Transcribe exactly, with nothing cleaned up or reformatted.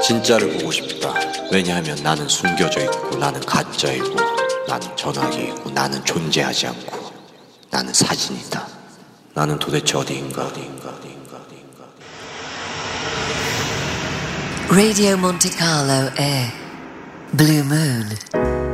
진짜를 보고 싶다. 왜냐하면 나는 숨겨져 있고, 나는 가짜이고, 나는 전화기이고, 나는 존재하지 않고, 나는 사진이다. 나는 도대체 어디인가 어디인가 어디인가 어디인가. Radio Monte Carlo è Blue Moon.